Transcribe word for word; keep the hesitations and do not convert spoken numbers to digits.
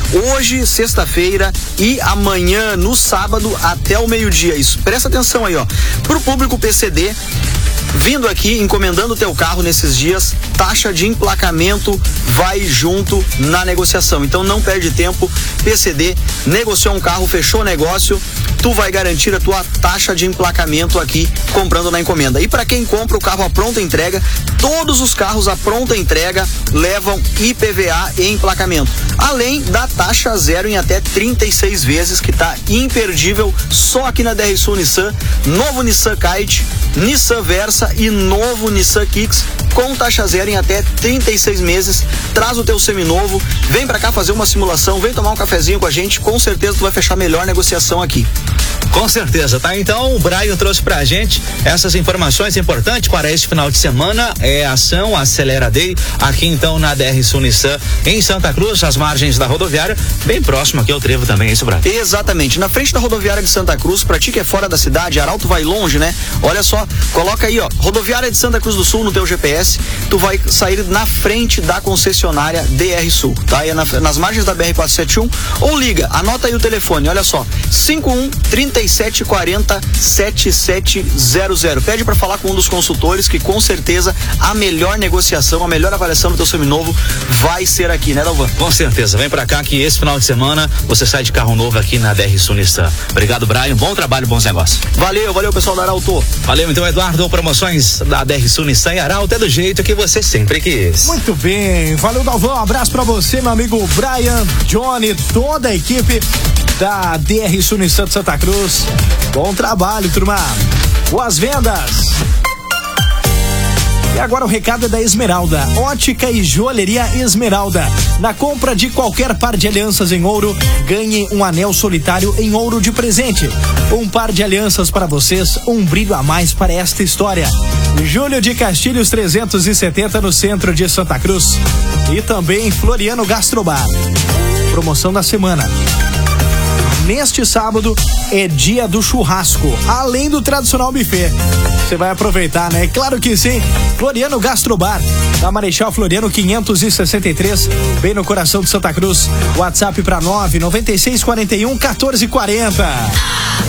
hoje, sexta-feira e amanhã, no sábado, até o meio-dia. Isso, presta atenção aí, ó. Pro público P C D, vindo aqui, encomendando o teu carro nesses dias, taxa de emplacamento vai junto na negociação. Então não perde tempo, P C D, negociou um carro, fechou o negócio, tu vai garantir a tua taxa de emplacamento aqui, comprando na encomenda. E para quem compra o carro à pronta entrega, todos os carros à pronta entrega levam I P V A e emplacamento. Além da taxa zero em até trinta e seis vezes, que tá imperdível só aqui na D R Sul Nissan. Novo Nissan Kite, Nissan Versa e novo Nissan Kicks com taxa zero em até trinta e seis meses. Traz o teu seminovo, vem pra cá fazer uma simulação, vem tomar um cafezinho com a gente, com certeza tu vai fechar a melhor negociação aqui. Com certeza, tá? Então o Brian trouxe pra gente essas informações importantes para este final de semana. É ação Acelera Day aqui então na D R Sul Nissan em Santa Cruz, às margens da rodoviária, bem próximo aqui ao trevo também, é isso, Brian? Exatamente, na frente da rodoviária de Santa Cruz. Pra ti que é fora da cidade, Arauto vai longe, né? Olha só, coloca aí, ó, rodoviária de Santa Cruz do Sul no teu G P S, tu vai sair na frente da concessionária D R Sul, tá? É na, nas margens da B R quatrocentos e setenta e um, ou liga, anota aí o telefone, olha só, cinco um, trinta e sete quarenta, setenta e sete zero zero. Pede para falar com um dos consultores, que com certeza a melhor negociação, a melhor avaliação do teu seminovo vai ser aqui, né, Dalvan? Com certeza, vem pra cá que esse final de semana você sai de carro novo aqui na D R Sul Nissan. Obrigado, Brian, bom trabalho, bons negócios. Valeu, valeu pessoal da Arauto. Valeu então, Eduardo, promoções da D R Sul Nissan e Arauto é do jeito que você sempre quis. Muito bem, valeu, Dalvan, um abraço pra você, meu amigo Brian, Johnny, toda a equipe da D R Sul Nissan de Santa Cruz. Bom trabalho, turma. Boas vendas. E agora o recado é da Esmeralda, ótica e joalheria Esmeralda. Na compra de qualquer par de alianças em ouro, ganhe um anel solitário em ouro de presente. Um par de alianças para vocês, um brilho a mais para esta história. Júlio de Castilhos trezentos e setenta no centro de Santa Cruz. E também Floriano Gastrobar. Promoção da semana. Neste sábado é dia do churrasco, além do tradicional buffet. Você vai aproveitar, né? Claro que sim. Floriano Gastrobar, da Marechal Floriano quinhentos e sessenta e três, bem no coração de Santa Cruz. WhatsApp para nove nove seis quatro um, quatorze quarenta.